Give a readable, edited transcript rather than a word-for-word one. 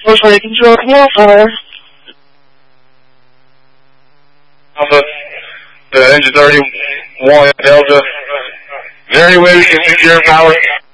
was ready to control Alpha. Alpha, the engine 31 Delta. Is there any way we can use your power?